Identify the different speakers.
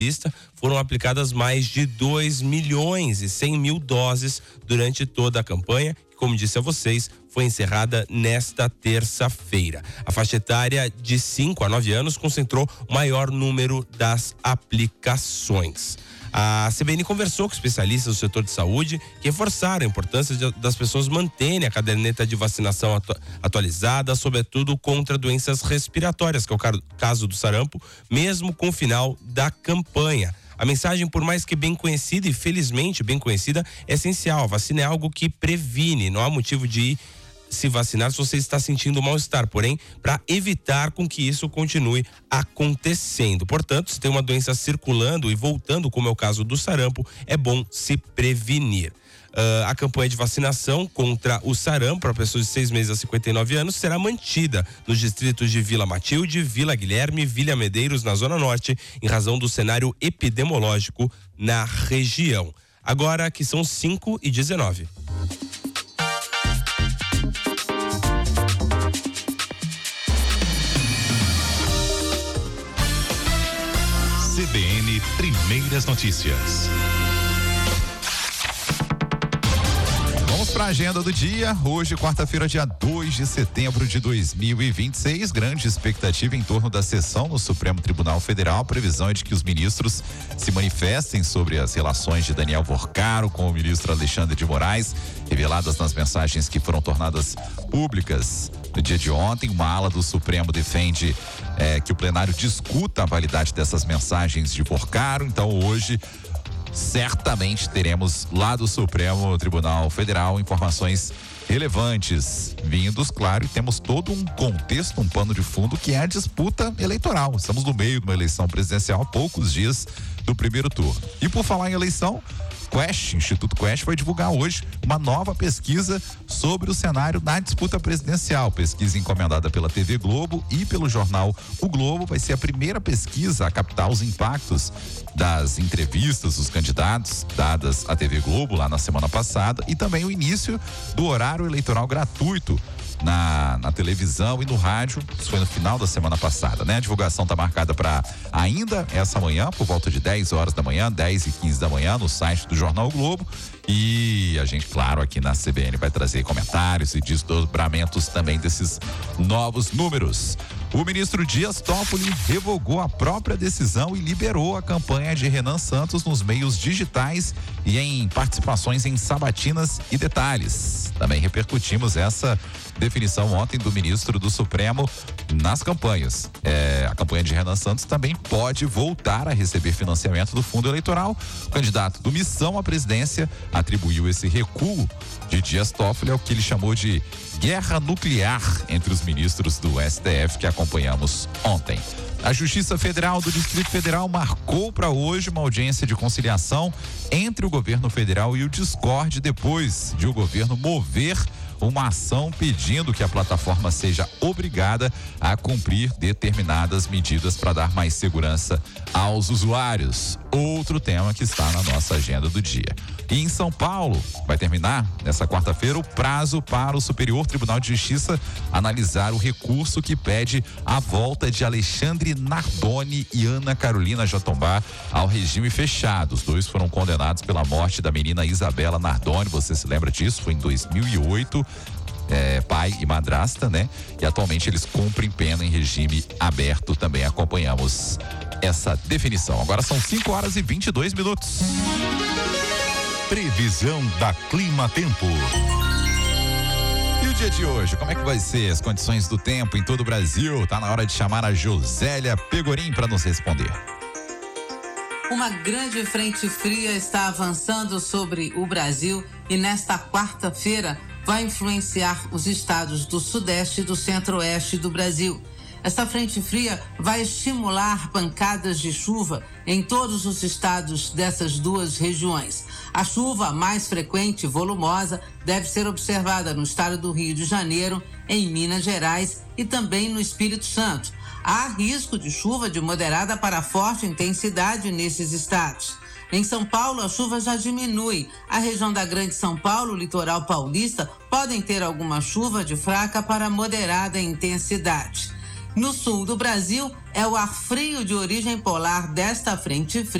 Speaker 1: foram aplicadas mais de 2.100.000 doses durante toda a campanha, que, como disse a vocês, foi encerrada nesta terça-feira. A faixa etária de 5 a 9 anos concentrou o maior número das aplicações. A CBN conversou com especialistas do setor de saúde que reforçaram a importância das pessoas manterem a caderneta de vacinação atualizada, sobretudo contra doenças respiratórias, que é o caso do sarampo, mesmo com o final da campanha. A mensagem, por mais que bem conhecida e felizmente bem conhecida, é essencial. A vacina é algo que previne, não há motivo de se vacinar se você está sentindo mal-estar, porém, para evitar com que isso continue acontecendo. Portanto, se tem uma doença circulando e voltando, como é o caso do sarampo, é bom se prevenir. A campanha de vacinação contra o sarampo para pessoas de 6 meses a 59 anos será mantida nos distritos de Vila Matilde, Vila Guilherme, Vila Medeiros, na Zona Norte, em razão do cenário epidemiológico na região. Agora que são 5h19.
Speaker 2: CBN Primeiras Notícias. Vamos para a agenda do dia. Hoje, quarta-feira, dia 2 de setembro de 2026. Grande expectativa em torno da sessão no Supremo Tribunal Federal. A previsão é de que os ministros se manifestem sobre as relações de Daniel Worcaro com o ministro Alexandre de Moraes, reveladas nas mensagens que foram tornadas públicas no dia de ontem. Uma ala do Supremo defende que o plenário discuta a validade dessas mensagens de Worcaro. Então, hoje, certamente teremos lá do Supremo Tribunal Federal informações relevantes vindos, claro, e temos todo um contexto, um pano de fundo que é a disputa eleitoral. Estamos no meio de uma eleição presidencial, poucos dias do primeiro turno. E por falar em eleição, Instituto Quest vai divulgar hoje uma nova pesquisa sobre o cenário da disputa presidencial. Pesquisa encomendada pela TV Globo e pelo jornal O Globo. Vai ser a primeira pesquisa a captar os impactos das entrevistas dos candidatos dadas à TV Globo lá na semana passada e também o início do horário eleitoral gratuito na televisão e no rádio. Isso foi no final da semana passada, né? A divulgação está marcada para ainda essa manhã, por volta de 10 horas da manhã, 10h15 da manhã, no site do Jornal o Globo. E a gente, claro, aqui na CBN vai trazer comentários e desdobramentos também desses novos números. O ministro Dias Toffoli revogou a própria decisão e liberou a campanha de Renan Santos nos meios digitais e em participações em sabatinas e detalhes. Também repercutimos essa definição ontem do ministro do Supremo nas campanhas. A campanha de Renan Santos também pode voltar a receber financiamento do fundo eleitoral. O candidato do Missão à presidência atribuiu esse recuo de Dias Toffoli ao que ele chamou de guerra nuclear entre os ministros do STF que acompanhamos ontem. A Justiça Federal do Distrito Federal marcou para hoje uma audiência de conciliação entre o governo federal e o Discord depois de o governo mover uma ação pedindo que a plataforma seja obrigada a cumprir determinadas medidas para dar mais segurança aos usuários. Outro tema que está na nossa agenda do dia. E em São Paulo, vai terminar nessa quarta-feira o prazo para o Superior Tribunal de Justiça analisar o recurso que pede a volta de Alexandre Nardoni e Ana Carolina Jatombá ao regime fechado. Os dois foram condenados pela morte da menina Isabela Nardoni. Você se lembra disso? Foi em 2008. Pai e madrasta, né? E atualmente eles cumprem pena em regime aberto. Também acompanhamos essa definição. Agora são 5h22. Previsão da Clima Tempo. E o dia de hoje, como é que vai ser as condições do tempo em todo o Brasil? Tá na hora de chamar a Josélia Pegorim para nos responder.
Speaker 3: Uma grande frente fria está avançando sobre o Brasil e nesta quarta-feira vai influenciar os estados do Sudeste e do Centro-Oeste do Brasil. Essa frente fria vai estimular pancadas de chuva em todos os estados dessas duas regiões. A chuva mais frequente e volumosa deve ser observada no estado do Rio de Janeiro, em Minas Gerais e também no Espírito Santo. Há risco de chuva de moderada para forte intensidade nesses estados. Em São Paulo, a chuva já diminui. A região da Grande São Paulo, o litoral paulista, podem ter alguma chuva de fraca para moderada intensidade. No sul do Brasil, é o ar frio de origem polar desta frente fria